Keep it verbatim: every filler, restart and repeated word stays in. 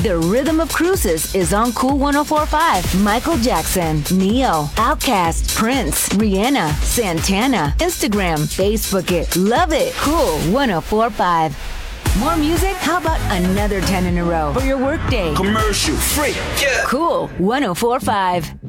The Rhythm of Cruises is on Cool one oh four point five. Michael Jackson, Neo, Outkast, Prince, Rihanna, Santana. Instagram, Facebook it. Love it. Cool one oh four point five. More music? How about another ten in a row for your workday? Commercial free. Yeah. Cool one oh four point five.